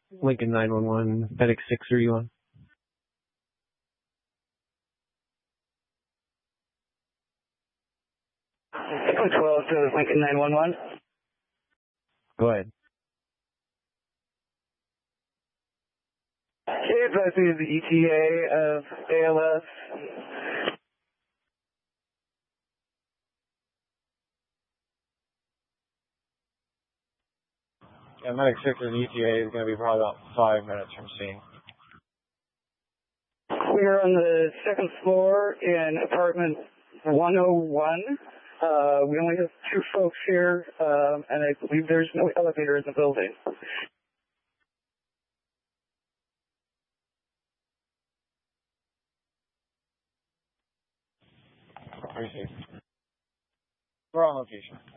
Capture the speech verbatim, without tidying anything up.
Lincoln nine one one, Medic six three one. twelve to Lincoln nine one one. Go ahead. Okay, advise me of the E T A of A L S. Yeah, Medic six and E T A is going to be probably about five minutes from scene. We are on the second floor in apartment one oh one. Uh, we only have two folks here, um, and I believe there's no elevator in the building. Appreciate it. We're on location.